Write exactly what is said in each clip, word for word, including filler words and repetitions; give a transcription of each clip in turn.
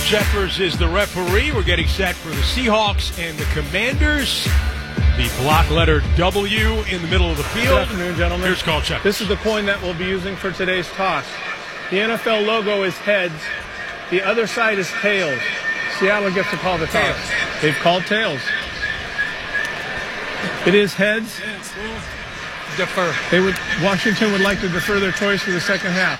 Jeffers is the referee. We're getting set for the Seahawks and the Commanders. The block letter W in the middle of the field. Good afternoon, gentlemen. Here's Carl Cheffers. This is the coin that we'll be using for today's toss. The N F L logo is heads. The other side is tails. Seattle gets to call the toss. Tails. They've called tails. It is heads. Defer. They would. Washington would like to defer their choice for the second half.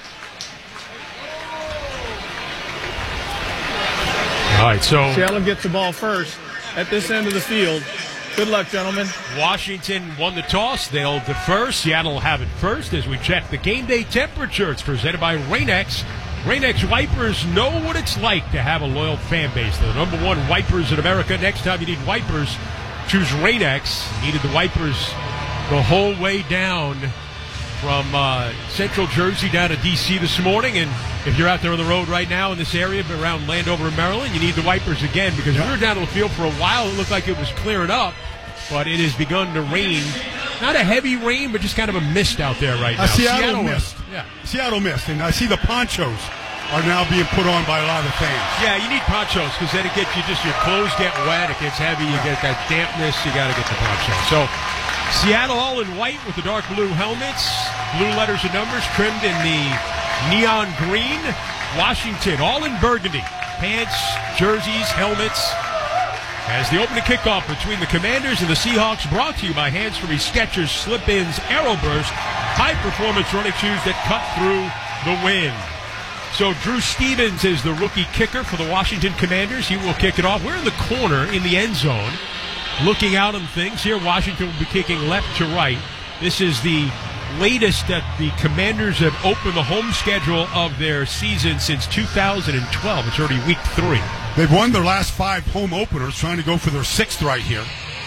All right, so Seattle gets the ball first at this end of the field. Good luck, gentlemen. Washington won the toss. They'll defer. Seattle will have it first as we check the game day temperature. It's presented by Rain-X. Rain-X wipers know what it's like to have a loyal fan base. They're the number one wipers in America. Next time you need wipers, choose Rain-X. Needed the wipers the whole way down from uh, central Jersey down to D C this morning. And if you're out there on the road right now in this area around Landover, Maryland, you need the wipers again because we were down to the field for a while. It looked like it was clearing up, but it has begun to rain. Not a heavy rain, but just kind of a mist out there right now. Uh, Seattle, Seattle missed. Yeah. Seattle missed. And I see the ponchos are now being put on by a lot of fans. Yeah, you need ponchos because then it gets you just, your clothes get wet, it gets heavy, you get that dampness, you got to get the poncho. So Seattle all in white with the dark blue helmets, blue letters and numbers trimmed in the neon green. Washington all in burgundy, pants, jerseys, helmets. As the opening kickoff between the Commanders and the Seahawks, brought to you by Hands-Free Skechers Slip-Ins Aeroburst, high-performance running shoes that cut through the wind. So Drew Stevens is the rookie kicker for the Washington Commanders. He will kick it off. We're in the corner in the end zone, looking out on things. Here, Washington will be kicking left to right. This is the latest that the Commanders have opened the home schedule of their season since two thousand twelve. It's already week three. They've won their last five home openers, trying to go for their sixth right here.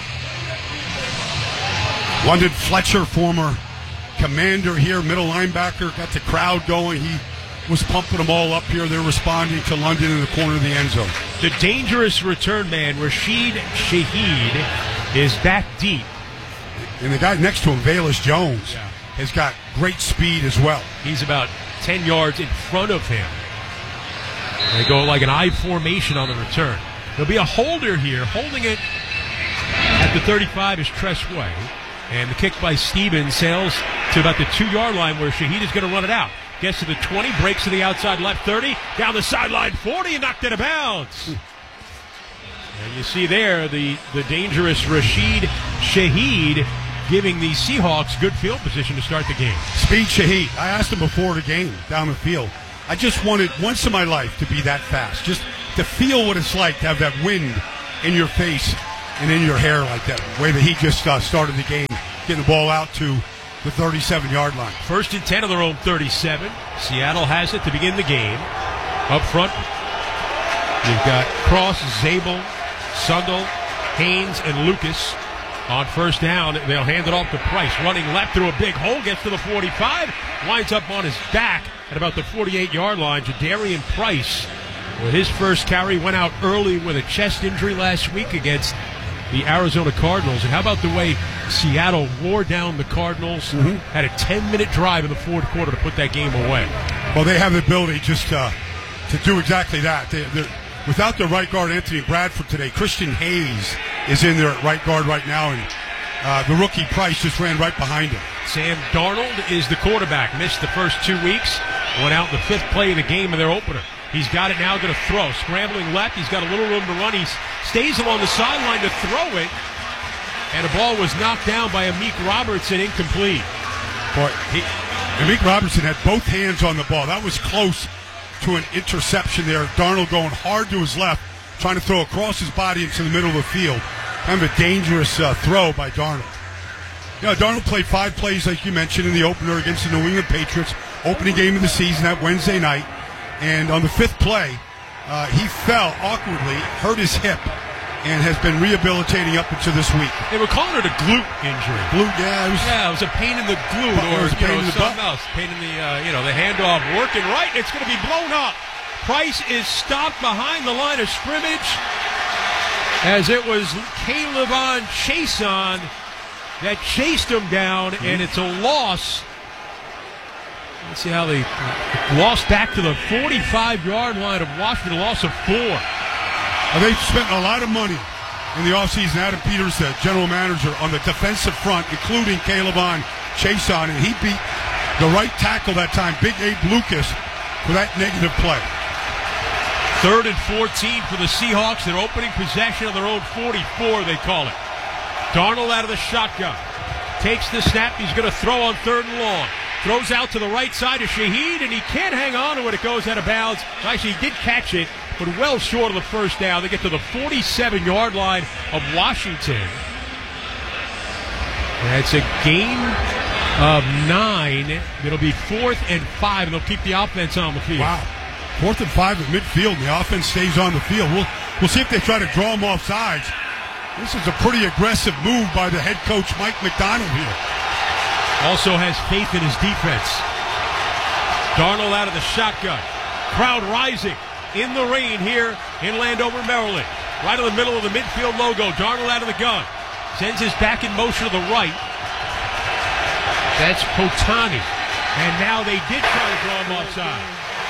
London Fletcher, former Commander here, middle linebacker, got the crowd going. He was pumping them all up here. They're responding to London in the corner of the end zone. The dangerous return man, Rashid Shaheed, is back deep. And the guy next to him, Velus Jones, Yeah. has got great speed as well. He's about ten yards in front of him. They go like an I formation on the return. There'll be a holder here. Holding it at the thirty-five is Tress Way. And the kick by Stevens sails to about the two-yard line where Shaheed is going to run it out. Gets to the twenty, breaks to the outside left thirty, down the sideline forty, and knocked it out of bounds. And you see there the, the dangerous Rashid Shaheed giving the Seahawks good field position to start the game. Speed Shaheed. I asked him before the game down the field. I just wanted once in my life to be that fast, just to feel what it's like to have that wind in your face and in your hair like that, the way that he just uh, started the game, getting the ball out to the thirty-seven-yard line. First and ten on their own thirty-seven. Seattle has it to begin the game. Up front, you've got Cross, Zabel, Sundle, Haynes, and Lucas. On first down, they'll hand it off to Price. Running left through a big hole, gets to the forty-five, winds up on his back at about the forty-eight-yard line. Jadarian Price, with his first carry, went out early with a chest injury last week against the Arizona Cardinals. And how about the way Seattle wore down the Cardinals, mm-hmm. had a ten-minute drive in the fourth quarter to put that game away. Well, they have the ability just uh, to do exactly that. They, without their right guard, Anthony Bradford, today, Christian Hayes is in there at right guard right now, and uh, the rookie Price just ran right behind him. Sam Darnold is the quarterback. Missed the first two weeks. Went out in the fifth play of the game in their opener. He's got it now, going to throw. Scrambling left. He's got a little room to run. He stays along the sideline to throw it. And the ball was knocked down by Amik Robertson, incomplete. Boy, he, Amik Robertson had both hands on the ball. That was close to an interception there. Darnold going hard to his left, trying to throw across his body into the middle of the field. Kind of a dangerous uh, throw by Darnold. Yeah, Darnold played five plays, like you mentioned, in the opener against the New England Patriots. Opening game of the season that Wednesday night. And on the fifth play, uh, he fell awkwardly, hurt his hip, and has been rehabilitating up until this week. They were calling it a glute injury. Glute, yeah. It was, yeah, it was a pain in the glute, or it was a pain you know, in the something butt. else. Pain in the, uh, you know, the handoff working right. It's going to be blown up. Price is stopped behind the line of scrimmage as it was K'Lavon Chaisson that chased him down, mm-hmm. and it's a loss. Let's see how they, lost back to the forty-five-yard line of Washington, a loss of four. Well, they've spent a lot of money in the offseason. Adam Peters, the general manager, on the defensive front, including Calebon Chason, and he beat the right tackle that time, Big Abe Lucas, for that negative play. Third and fourteen for the Seahawks. Their opening possession of their own forty-four, they call it. Darnold out of the shotgun. Takes the snap. He's going to throw on third and long. Throws out to the right side of Shaheed, and he can't hang on to it. It goes out of bounds. Actually, he did catch it, but well short of the first down. They get to the forty-seven-yard line of Washington. That's a gain of nine. It'll be fourth and five, and they'll keep the offense on the field. Wow. Fourth and five at midfield, and the offense stays on the field. We'll, we'll see if they try to draw them off sides. This is a pretty aggressive move by the head coach, Mike McDonald, here. Also has faith in his defense. Darnold out of the shotgun. Crowd rising in the rain here in Landover, Maryland. Right in the middle of the midfield logo. Darnold out of the gun. Sends his back in motion to the right. That's Potani. And now they did try to draw him offside.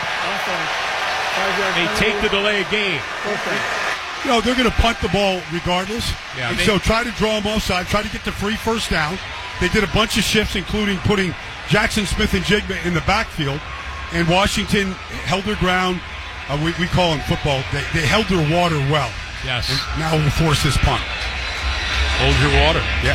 They take the delay of game. You know, they're going to punt the ball regardless. Yeah, and they, so try to draw them offside, try to get the free first down. They did a bunch of shifts, including putting Jackson Smith and Jigba in the backfield. And Washington held their ground. Uh, we, we call in football, they, they held their water well. Yes. And now we'll force this punt. Hold your water. Yeah.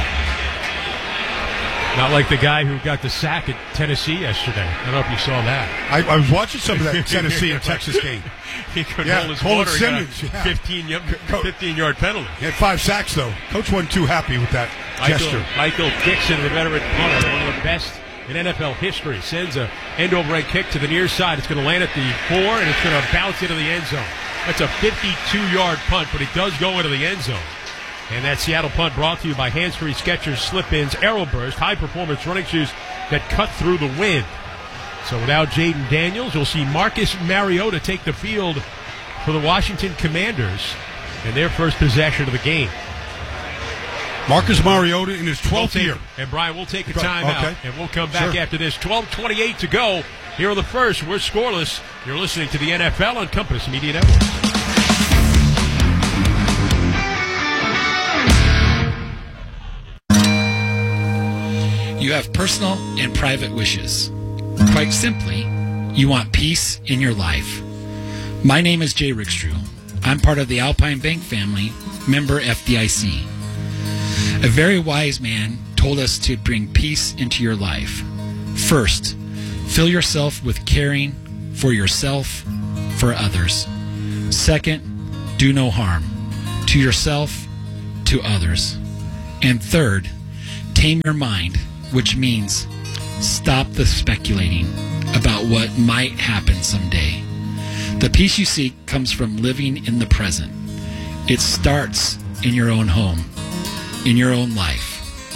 Not like the guy who got the sack at Tennessee yesterday. I don't know if you saw that. I, I was watching some of that Tennessee and Texas game. He couldn't yeah, hold his Colin water. Simmons, He got yeah. a fifteen-yard penalty. He had five sacks, though. Coach wasn't too happy with that Michael, gesture. Michael Dixon, the veteran punter, one of the best in N F L history, sends a end-over-end kick to the near side. It's going to land at the four, and it's going to bounce into the end zone. That's a fifty-two-yard punt, but it does go into the end zone. And that Seattle punt brought to you by Hands-Free Skechers Slip-Ins Aeroburst, high-performance running shoes that cut through the wind. So without Jaden Daniels, you'll see Marcus Mariota take the field for the Washington Commanders in their first possession of the game. Marcus Mariota in his twelfth we'll take, year. And Brian, we'll take a timeout, okay. and we'll come back Sure. after this. twelve twenty-eight to go. Here are the first. We're scoreless. You're listening to the N F L on Compass Media Network. You have personal and private wishes. Quite simply, you want peace in your life. My name is Jay Rickstrew. I'm part of the Alpine Bank family, member F D I C. A very wise man told us to bring peace into your life. First, fill yourself with caring for yourself, for others. Second, do no harm to yourself, to others. And third, tame your mind, which means stop the speculating about what might happen someday. The peace you seek comes from living in the present. It starts in your own home, in your own life.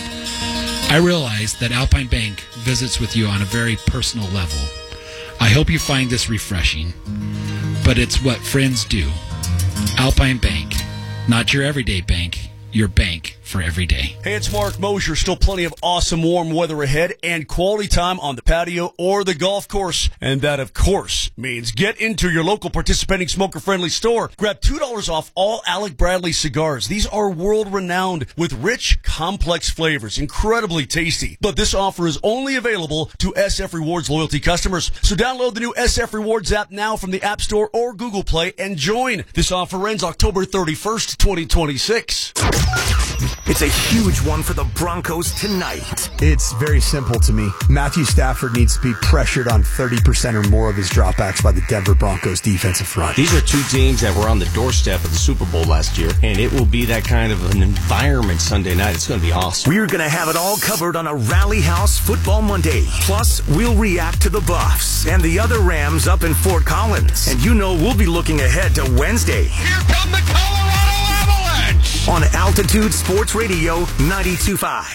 I realize that Alpine Bank visits with you on a very personal level. I hope you find this refreshing, but it's what friends do. Alpine Bank, not your everyday bank, your bank for every day. Hey, it's Mark Mosher. Still plenty of awesome warm weather ahead and quality time on the patio or the golf course. And that, of course, means get into your local participating smoker-friendly store. Grab two dollars off all Alec Bradley cigars. These are world-renowned with rich, complex flavors. Incredibly tasty. But this offer is only available to S F Rewards loyalty customers. So download the new S F Rewards app now from the App Store or Google Play and join. This offer ends October thirty-first, twenty twenty-six. It's a huge one for the Broncos tonight. It's very simple to me. Matthew Stafford needs to be pressured on thirty percent or more of his dropbacks by the Denver Broncos defensive front. These are two teams that were on the doorstep of the Super Bowl last year, and it will be that kind of an environment Sunday night. It's going to be awesome. We're going to have it all covered on a Rally House Football Monday. Plus, we'll react to the Buffs and the other Rams up in Fort Collins. And you know we'll be looking ahead to Wednesday. Here come the Colorado Avalanche! On Altitude Sports Radio ninety-two point five.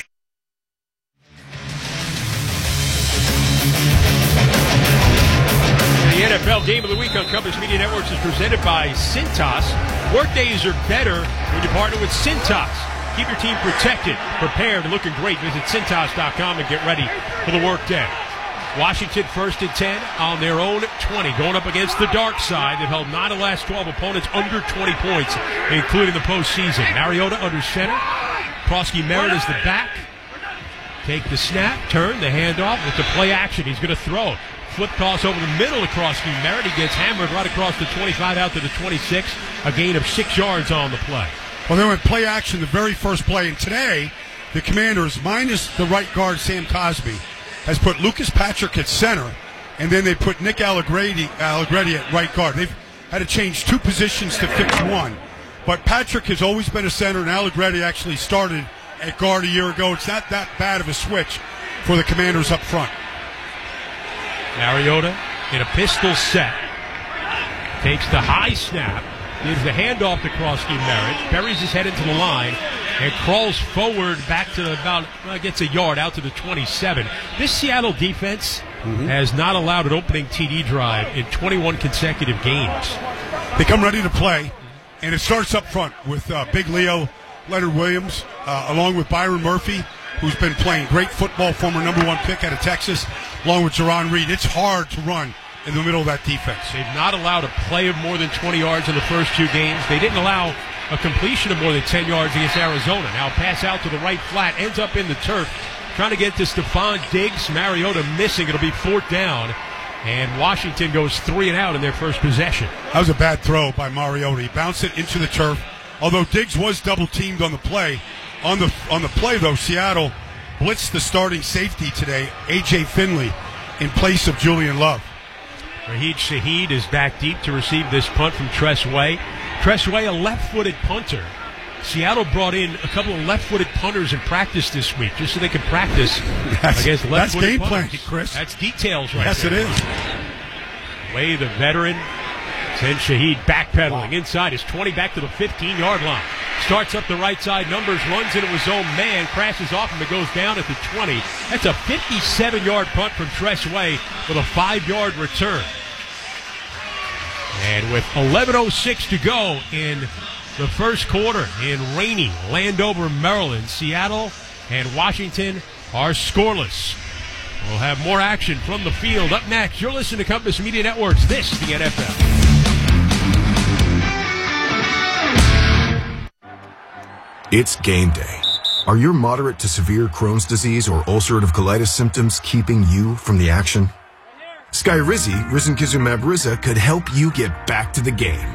The N F L Game of the Week on Compass Media Networks is presented by Cintas. Workdays are better when you partner with Cintas. Keep your team protected, prepared, and looking great. Visit Cintas dot com and get ready for the workday. Washington first and ten on their own twenty, going up against the dark side that held nine of the last twelve opponents under twenty points, including the postseason. Mariota under center. Krosky Merritt is the back. Take the snap, turn, the handoff with the play action. He's going to throw. Flip toss over the middle of Krosky Merritt. He gets hammered right across the twenty-five out to the twenty-six. A gain of six yards on the play. Well, they went play action the very first play, and today the Commanders, minus the right guard Sam Cosby, has put Lucas Patrick at center, and then they put Nick Allegretti, Allegretti at right guard. They've had to change two positions to fix one. But Patrick has always been a center, and Allegretti actually started at guard a year ago. It's not that bad of a switch for the Commanders up front. Mariota in a pistol set. Takes the high snap. Gives the handoff to Krosky Merritt. Buries his head into the line. And crawls forward back to about, well, gets a yard out to the twenty-seven. This Seattle defense mm-hmm. has not allowed an opening T D drive in twenty-one consecutive games. They come ready to play, and it starts up front with uh, Big Leo, Leonard Williams, uh, along with Byron Murphy, who's been playing great football, former number one pick out of Texas, along with Jerron Reed. It's hard to run in the middle of that defense. They've not allowed a play of more than twenty yards in the first two games. They didn't allow a completion of more than ten yards against Arizona. Now pass out to the right flat, ends up in the turf. Trying to get to Stephon Diggs. Mariota missing. It'll be fourth down. And Washington goes three and out in their first possession. That was a bad throw by Mariota. He bounced it into the turf. Although Diggs was double-teamed on the play. On the on the play, though, Seattle blitzed the starting safety today, A J Finley, in place of Julian Love. Raheed Shaheed is back deep to receive this punt from Tress Way. Tress Way, a left-footed punter. Seattle brought in a couple of left-footed punters in practice this week, just so they could practice that's, against left-footed That's game punters. plan, Chris. That's details right yes, there. Yes, it is. Way, the veteran, sends Shaheed backpedaling. Wow. Inside his twenty, back to the fifteen-yard line. Starts up the right side, numbers, runs into his own man, crashes off him, and goes down at the twenty. That's a fifty-seven-yard punt from Tress Way with a five-yard return. And with eleven oh six to go in the first quarter in rainy Landover, Maryland, Seattle and Washington are scoreless. We'll have more action from the field up next. You're listening to Compass Media Networks. This is the N F L. It's game day. Are your moderate to severe Crohn's disease or ulcerative colitis symptoms keeping you from the action? Skyrizi, risankizumab Riza, could help you get back to the game.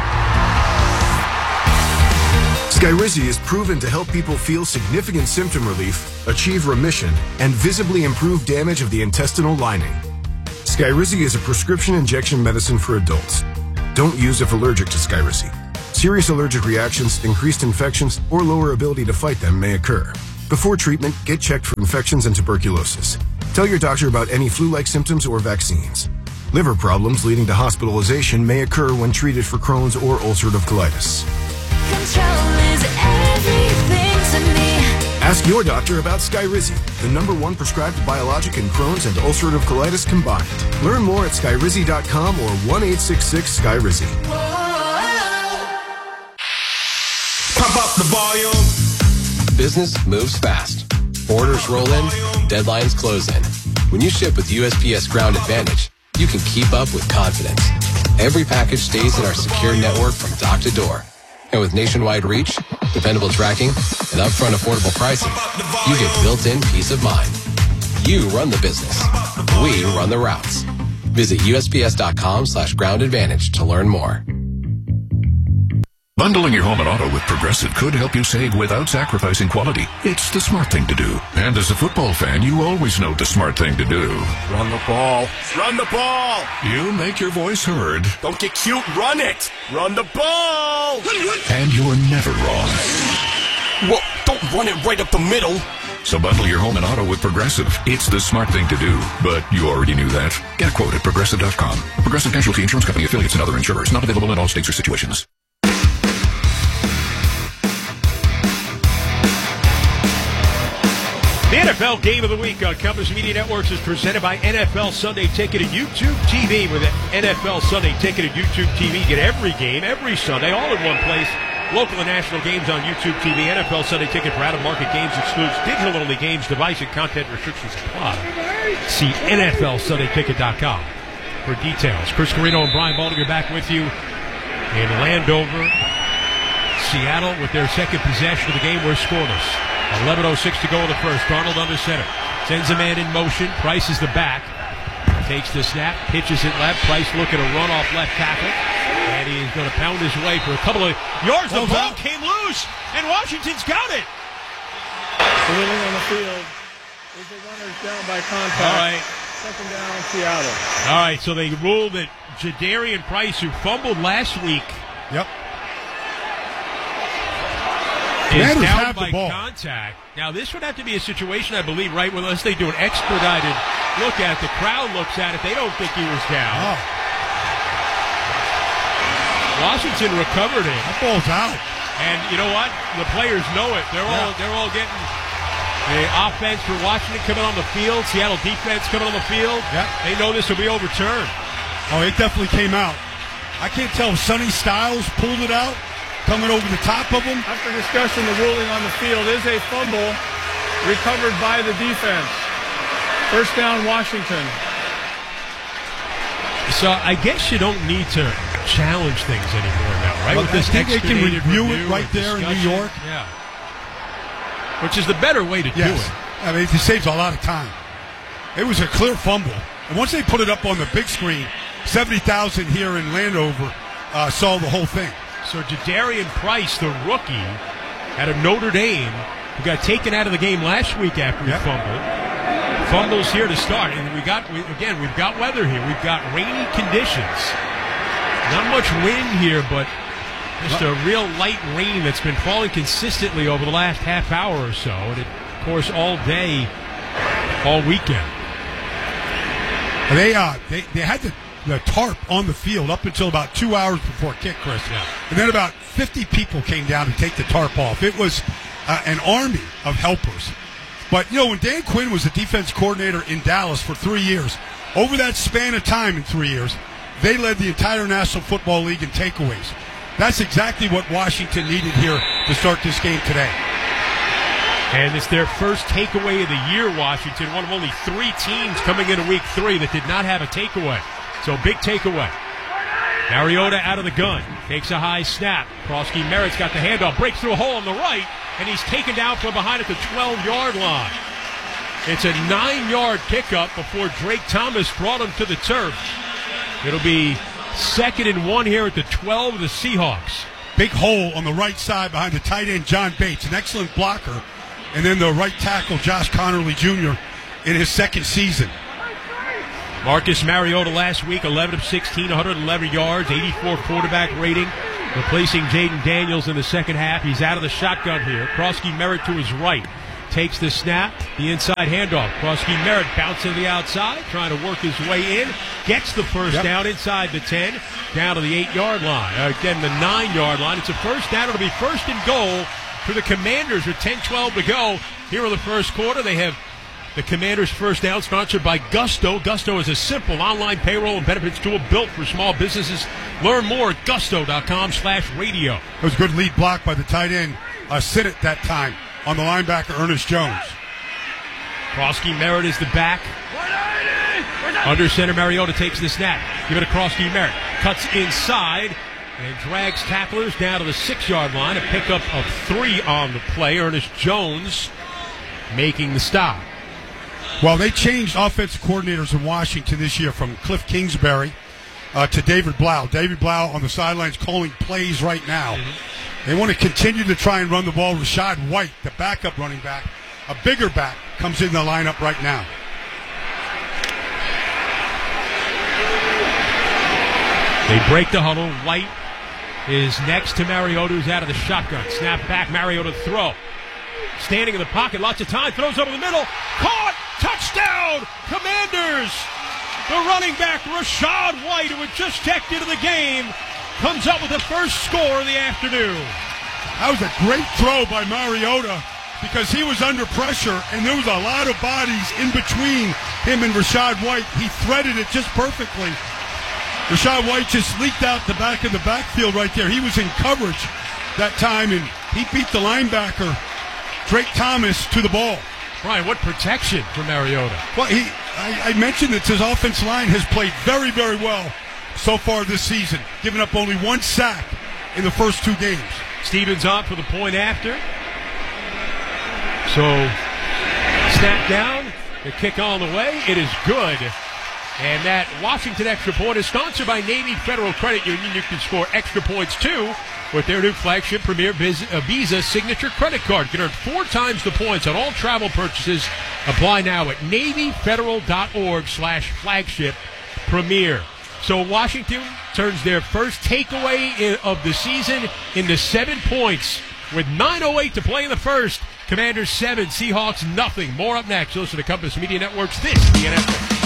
Skyrizi is proven to help people feel significant symptom relief, achieve remission, and visibly improve damage of the intestinal lining. Skyrizi is a prescription injection medicine for adults. Don't use if allergic to Skyrizi. Serious allergic reactions, increased infections, or lower ability to fight them may occur. Before treatment, get checked for infections and tuberculosis. Tell your doctor about any flu-like symptoms or vaccines. Liver problems leading to hospitalization may occur when treated for Crohn's or ulcerative colitis. Control is everything to me. Ask your doctor about Skyrizi, the number one prescribed biologic in Crohn's and ulcerative colitis combined. Learn more at skyrizi dot com or one eight six six Skyrizi. Pump up the volume. Business moves fast. Orders roll in, deadlines close in. When you ship with U S P S Ground Advantage, you can keep up with confidence. Every package stays in our secure network from dock to door. And with nationwide reach, dependable tracking, and upfront affordable pricing, you get built-in peace of mind. You run the business. We run the routes. Visit U S P S dot com slash ground advantage to learn more. Bundling your home and auto with Progressive could help you save without sacrificing quality. It's the smart thing to do. And as a football fan, you always know the smart thing to do. Run the ball. Run the ball. You make your voice heard. Don't get cute. Run it. Run the ball. And you're never wrong. Well, don't run it right up the middle. So bundle your home and auto with Progressive. It's the smart thing to do. But you already knew that. Get a quote at Progressive dot com. Progressive Casualty Insurance Company, affiliates, and other insurers. Not available in all states or situations. The N F L Game of the Week on Compass Media Networks is presented by N F L Sunday Ticket at YouTube T V. With the N F L Sunday Ticket at YouTube T V, get every game, every Sunday, all in one place. Local and national games on YouTube T V. N F L Sunday Ticket for out-of-market games excludes digital-only games, device, and content restrictions apply. See N F L Sunday Ticket dot com for details. Chris Carrino and Brian Baldinger back with you in Landover. Seattle with their second possession of the game. We're scoreless. eleven oh six to go in the first. Darnold under center. Sends a man in motion. Price is the back. Takes the snap. Pitches it left. Price looking to run off left tackle. And he's going to pound his way for a couple of yards. The ball came loose. And Washington's got it. Ruling on the field is the runners down by contact. All right. Second down, Seattle. All right, so they ruled that Jadarian Price, who fumbled last week, yep, is Commanders down have the by ball. contact. Now, this would have to be a situation, I believe, right, unless they do an expedited look at it. The crowd looks at it. They don't think he was down. Oh. Washington recovered it. That ball's out. And you know what? The players know it. They're all Yeah. they're all getting the offense for Washington coming on the field. Seattle defense coming on the field. Yeah. They know this will be overturned. Oh, it definitely came out. I can't tell if Sonny Styles pulled it out, coming over the top of him. After discussion, the ruling on the field is a fumble recovered by the defense. First down, Washington. So I guess you don't need to challenge things anymore now, right? Well, With this I think they can expedited review it review right and there in New discussion. York. Yeah. Which is the better way to Yes. do it. I mean, it saves a lot of time. It was a clear fumble. And once they put it up on the big screen, seventy thousand here in Landover uh, saw the whole thing. So Jadarian Price, the rookie, out of Notre Dame, who got taken out of the game last week after he Yep. fumbled, fumbles here to start. And we got, we, again, we've got weather here. We've got rainy conditions. Not much wind here, but just a real light rain that's been falling consistently over the last half hour or so. And, it, of course, all day, all weekend. They uh, they, they had the, the tarp on the field up until about two hours before kick, Chris. Yeah. And then about fifty people came down to take the tarp off. It was uh, an army of helpers. But, you know, when Dan Quinn was the defense coordinator in Dallas for three years, over that span of time in three years, they led the entire National Football League in takeaways. That's exactly what Washington needed here to start this game today. And it's their first takeaway of the year, Washington. One of only three teams coming into week three that did not have a takeaway. So big takeaway. Mariota out of the gun. Takes a high snap. Krosky Merritt's got the handoff. Breaks through a hole on the right. And he's taken down from behind at the twelve-yard line. It's a nine-yard pickup before Drake Thomas brought him to the turf. It'll be second and one here at the twelve of the Seahawks. Big hole on the right side behind the tight end, John Bates, an excellent blocker. And then the right tackle, Josh Connerly Junior, in his second season. Marcus Mariota last week, eleven of sixteen, one hundred eleven yards, eighty-four quarterback rating. Replacing Jaden Daniels in the second half. He's out of the shotgun here. Krosky Merritt to his right. Takes the snap, the inside handoff. Krosky Merritt bouncing to the outside, trying to work his way in. Gets the first Yep. down inside the ten, down to the eight-yard line. Again, the nine-yard line. It's a first down. It'll be first and goal for the Commanders with ten twelve to go. Here in the first quarter, they have the Commanders' first down sponsored by Gusto. Gusto is a simple online payroll and benefits tool built for small businesses. Learn more at gusto.com slash radio. It was a good lead block by the tight end, uh, Sinnott that time, on the linebacker, Ernest Jones. Krosky Merritt is the back. Under center, Mariota takes the snap. Give it to Krosky Merritt. Cuts inside and drags tacklers down to the six-yard line. A pickup of three on the play. Ernest Jones making the stop. Well, they changed offensive coordinators in Washington this year from Cliff Kingsbury uh, to David Blau. David Blau on the sidelines calling plays right now. Mm-hmm. They want to continue to try and run the ball. Rashad White, the backup running back, a bigger back, comes in the lineup right now. They break the huddle. White is next to Mariota, who's out of the shotgun. Snap back, Mariota throw. Standing in the pocket, lots of time, throws over the middle. Caught! Touchdown! Commanders! The running back, Rashad White, who had just checked into the game, comes up with the first score of the afternoon. That was a great throw by Mariota because he was under pressure and there was a lot of bodies in between him and Rashad White. He threaded it just perfectly. Rashad White just leaked out the back of the backfield right there. He was in coverage that time and he beat the linebacker, Drake Thomas, to the ball. Brian, what protection for Mariota? Well, he I, I mentioned that his offensive line has played very, very well so far this season, giving up only one sack in the first two games. Stevens on for the point after. So, snap down, the kick on the way. It is good. And that Washington extra point is sponsored by Navy Federal Credit Union. You can score extra points, too, with their new flagship Premier Biz- uh, Visa Signature Credit Card. You can earn four times the points on all travel purchases. Apply now at NavyFederal.org slash flagship Premier. So Washington turns their first takeaway in, of the season into seven points with nine oh eight to play in the first. Commanders seven, Seahawks nothing. More up next. Listen to Compass Media Network's This is the N F L.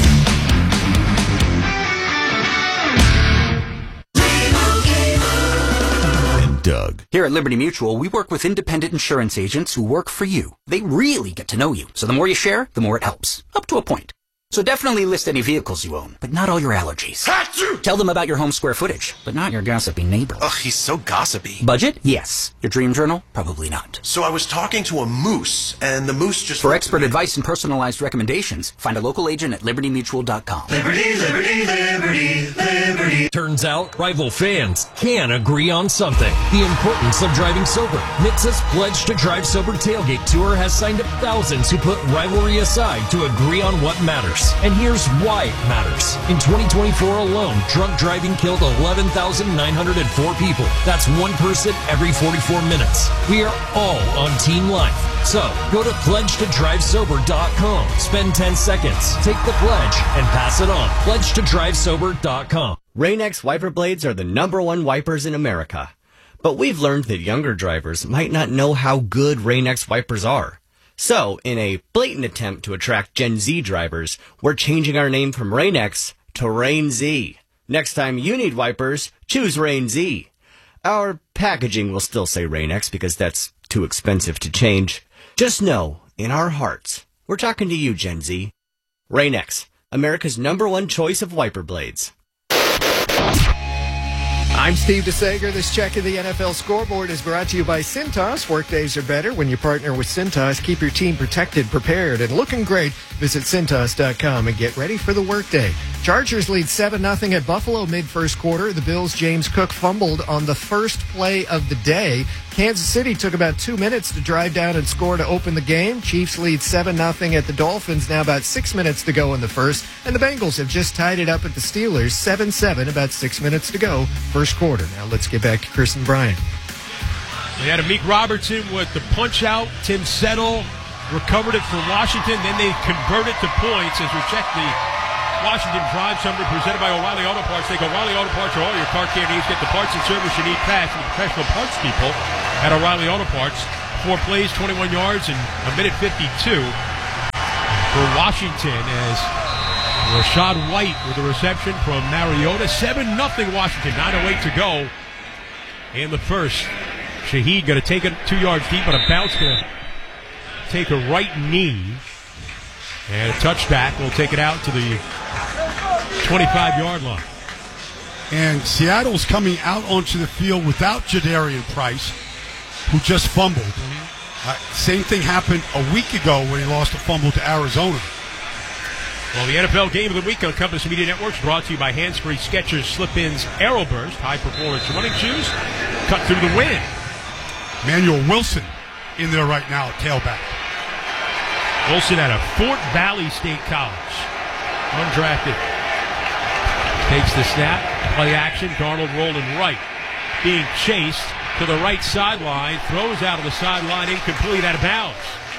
Doug. Here at Liberty Mutual, we work with independent insurance agents who work for you. They really get to know you. So the more you share, the more it helps. Up to a point. So definitely list any vehicles you own, but not all your allergies. Achoo! Tell them about your home square footage, but not your gossipy neighbor. Ugh, he's so gossipy. Budget? Yes. Your dream journal? Probably not. So I was talking to a moose, and the moose just... For expert advice and personalized recommendations, find a local agent at liberty mutual dot com. Liberty, liberty, liberty, liberty. Turns out, rival fans can agree on something. The importance of driving sober. N H T S A's Pledge to Drive Sober Tailgate Tour has signed up thousands who put rivalry aside to agree on what matters. And here's why it matters. In twenty twenty-four alone, drunk driving killed eleven thousand nine hundred four people. That's one person every forty-four minutes. We are all on team life. So, go to pledge to drive sober dot com. Spend ten seconds, take the pledge, and pass it on. pledge to drive sober dot com. Rain-X wiper blades are the number one wipers in America. But we've learned that younger drivers might not know how good Rain-X wipers are. So, in a blatant attempt to attract Gen Z drivers, we're changing our name from Rain-X to Rain Z. Next time you need wipers, choose Rain Z. Our packaging will still say Rain-X because that's too expensive to change. Just know, in our hearts, we're talking to you, Gen Z. Rain-X, America's number one choice of wiper blades. I'm Steve DeSager. This check of the N F L scoreboard is brought to you by Cintas. Workdays are better when you partner with Cintas. Keep your team protected, prepared, and looking great. Visit Cintas dot com and get ready for the workday. Chargers lead seven nothing at Buffalo mid-first quarter. The Bills' James Cook fumbled on the first play of the day. Kansas City took about two minutes to drive down and score to open the game. Chiefs lead seven nothing at the Dolphins. Now about six minutes to go in the first. And the Bengals have just tied it up at the Steelers. seven seven, about six minutes to go. First quarter. Now let's get back to Chris and Brian. They had Amik Robertson with the punch out. Tim Settle recovered it for Washington. Then they converted to points as we check the Washington Drive summary presented by O'Reilly Auto Parts. Think O'Reilly Auto Parts for all your car care needs. Get the parts and service you need fast from the professional parts people at O'Reilly Auto Parts. Four plays, twenty-one yards, and a minute fifty-two for Washington as Rashad White with a reception from Mariota. seven nothing Washington. nine oh eight to go in the first. Shaheed going to take it two yards deep on a bounce. Going to take a right knee. And a touchback will take it out to the twenty-five-yard line. And Seattle's coming out onto the field without Jadarian Price, who just fumbled. Mm-hmm. Uh, same thing happened a week ago when he lost a fumble to Arizona. Well, the N F L Game of the Week on Compass Media Networks brought to you by Hands-Free Skechers Slip-Ins Aeroburst, high-performance running shoes. Cut through the wind. Manuel Wilson in there right now, tailback. Wilson out of Fort Valley State College. Undrafted. Takes the snap. Play action. Darnold rolling right. Being chased to the right sideline. Throws out of the sideline. Incomplete, out of bounds.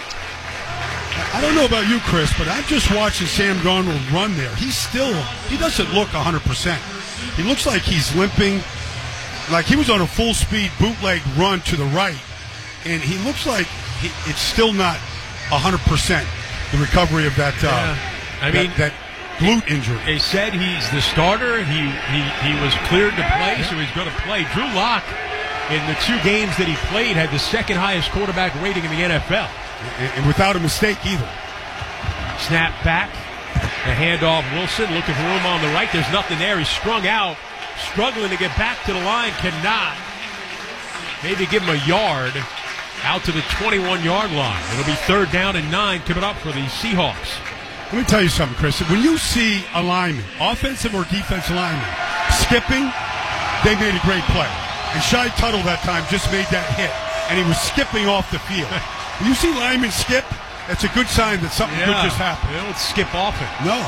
I don't know about you, Chris, but I'm just watching Sam Darnold run there. He's still, he doesn't look one hundred percent. He looks like he's limping. Like he was on a full-speed bootleg run to the right. And he looks like he, it's still not one hundred percent the recovery of that, uh, yeah. I mean, that, that glute injury. They said he's the starter. He he, he was cleared to play, so he's going to play. Drew Lock, in the two games that he played, had the second highest quarterback rating in the N F L. And, and without a mistake either. Snap back. The handoff. Wilson looking for room on the right. There's nothing there. He's strung out. Struggling to get back to the line. Cannot. Maybe give him a yard. Out to the twenty-one-yard line. It'll be third down and nine coming up for the Seahawks. Let me tell you something, Chris. When you see a lineman, offensive or defensive lineman, skipping, they made a great play. And Shai Tuttle that time just made that hit, and he was skipping off the field. When you see linemen skip, that's a good sign that something yeah. good just happened. They don't skip often. No.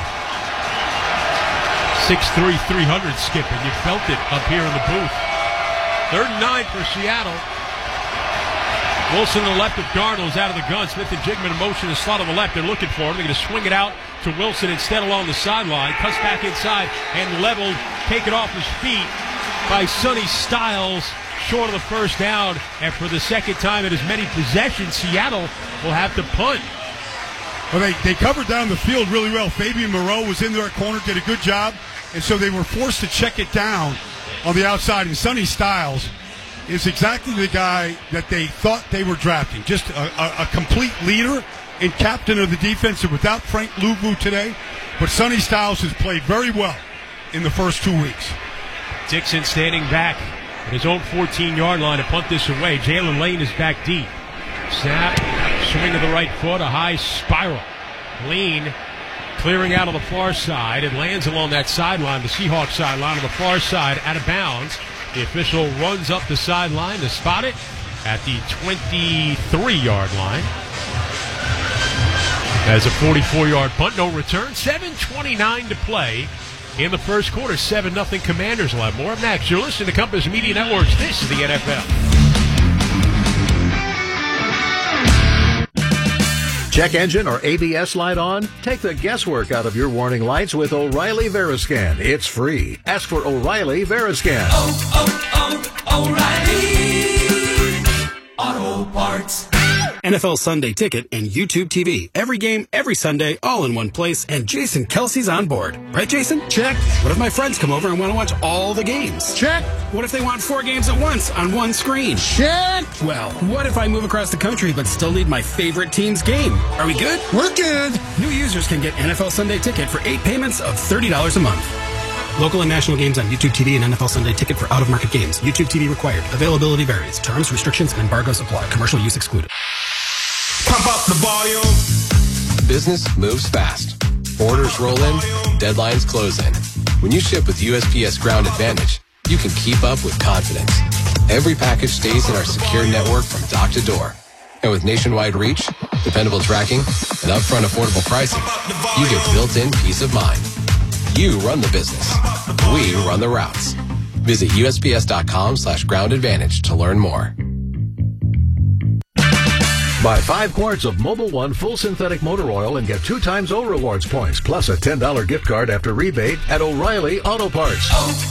six three, three hundred skipping. You felt it up here in the booth. Third and nine for Seattle. Wilson to the left of Darnold is out of the gun. Smith and Jigman in motion, the slot on the left. They're looking for him. They're going to swing it out to Wilson instead along the sideline. Cuts back inside and leveled, taken off his feet by Sonny Styles, short of the first down. And for the second time in as many possessions, Seattle will have to punt. Well, they, they covered down the field really well. Fabian Moreau was in there at corner, did a good job. And so they were forced to check it down on the outside. And Sonny Styles is exactly the guy that they thought they were drafting. Just a, a, a complete leader and captain of the defense without Frank Luvu today. But Sonny Styles has played very well in the first two weeks. Dixon standing back at his own fourteen-yard line to punt this away. Jalen Lane is back deep. Snap, swing of the right foot, a high spiral. Lane clearing out on the far side. It lands along that sideline, the Seahawks sideline on the far side, out of bounds. The official runs up the sideline to spot it at the twenty-three-yard line. As a forty-four-yard punt, no return. seven twenty-nine to play in the first quarter. seven nothing Commanders will have more up next. You're listening to Compass Media Networks. This is the N F L. Check engine or A B S light on? Take the guesswork out of your warning lights with O'Reilly Veriscan. It's free. Ask for O'Reilly Veriscan. Oh, oh, oh, O'Reilly Auto Parts. N F L Sunday Ticket and YouTube T V. Every game, every Sunday, all in one place, and Jason Kelsey's on board. Right, Jason? Check. What if my friends come over and want to watch all the games? Check. What if they want four games at once on one screen? Check. Well, what if I move across the country but still need my favorite team's game? Are we good? We're good. New users can get N F L Sunday Ticket for eight payments of thirty dollars a month. Local and national games on YouTube T V and N F L Sunday Ticket for out-of-market games. YouTube T V required. Availability varies. Terms, restrictions, and embargoes apply. Commercial use excluded. Pump up the volume. Business moves fast. Orders roll in, deadlines close in. When you ship with U S P S Ground Advantage, you can keep up with confidence. Every package stays in our secure network from dock to door. And with nationwide reach, dependable tracking, and upfront affordable pricing, you get built-in peace of mind. You run the business. We run the routes. Visit U S P S dot com slash ground advantage to learn more. Buy five quarts of Mobil One full synthetic motor oil and get two times O Rewards points, plus a ten dollars gift card after rebate at O'Reilly Auto Parts.